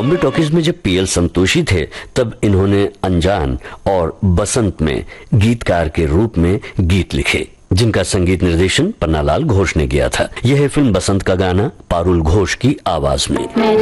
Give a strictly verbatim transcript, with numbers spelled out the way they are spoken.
Bombay talkies में जब PL Santoshi थे तब इन्होंने अनजान और बसंत में गीतकार के रूप में गीत लिखे, जिनका संगीत निर्देशन पन्नालाल घोष ने किया था। यह है फिल्म बसंत का गाना पारुल घोष की आवाज में।